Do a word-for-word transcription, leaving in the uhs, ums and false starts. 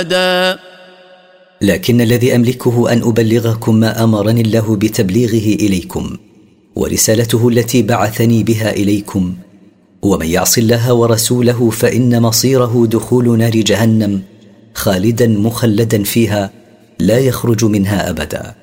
لكن الذي أملكه أن أبلغكم ما أمرني الله بتبليغه إليكم ورسالته التي بعثني بها إليكم، ومن يعص الله ورسوله فإن مصيره دخول نار جهنم خالدا مخلدا فيها لا يخرج منها أبدا.